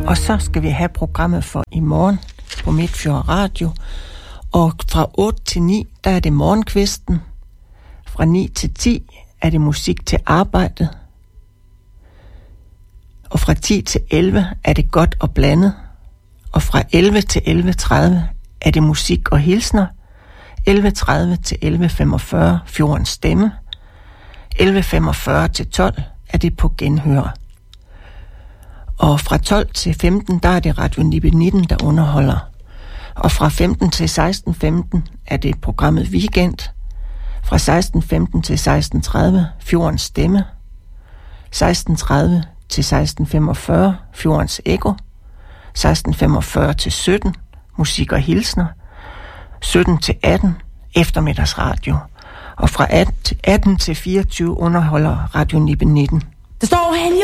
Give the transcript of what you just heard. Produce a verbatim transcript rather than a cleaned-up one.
Og så skal vi have programmet for i morgen på Midtfjord Radio. Og fra otte til ni, der er det morgenkvisten. Fra ni til ti er det musik til arbejdet. Og fra ti til elleve er det godt og blandet. Og fra elleve til elleve tredive er det musik og hilsner. elleve tredive til elleve femogfyrre Fjordens Stemme. elleve femogfyrre til tolv er det på genhør. Og fra tolv til femten, der er det Radio nitten, der underholder. Og fra femten til seksten femten er det programmet Weekend. Fra seksten femten til seksten tredive Fjordens Stemme. seksten tredive til seksten femogfyrre Fjordens Ekko. seksten femogfyrre til sytten Musik og hilsner. sytten til atten Eftermiddagsradio. Og fra atten til fireogtyve underholder Radio nitten. Det står